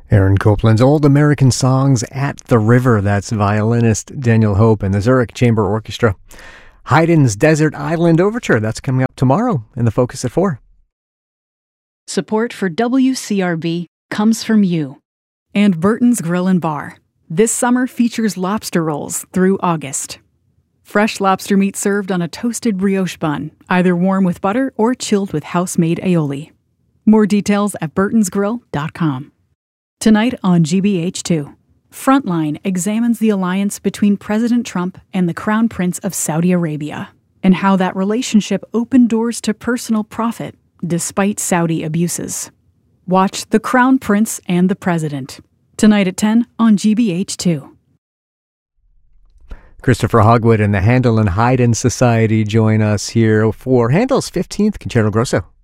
Aaron Copland's Old American Songs at the River. That's violinist Daniel Hope and the Zurich Chamber Orchestra. Haydn's Desert Island Overture. That's coming up tomorrow in the Focus at 4. Support for WCRB comes from you. And Burton's Grill and Bar. This summer features lobster rolls through August. Fresh lobster meat served on a toasted brioche bun, either warm with butter or chilled with house-made aioli. More details at burtonsgrill.com. Tonight on GBH2, Frontline examines the alliance between President Trump and the Crown Prince of Saudi Arabia, and how that relationship opened doors to personal profit despite Saudi abuses. Watch The Crown Prince and the President, tonight at 10 on GBH2. Christopher Hogwood and the Handel and Haydn Society join us here for Handel's 15th Concerto Grosso.